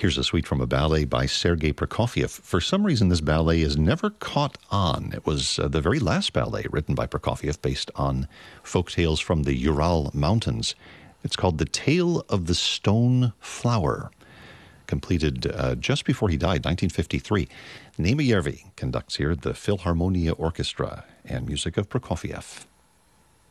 Here's a suite from a ballet by Sergei Prokofiev. For some reason, this ballet is never caught on. It was the very last ballet written by Prokofiev based on folk tales from the Ural Mountains. It's called The Tale of the Stone Flower, completed just before he died, 1953. Neema Järvi conducts here the Philharmonia Orchestra and music of Prokofiev.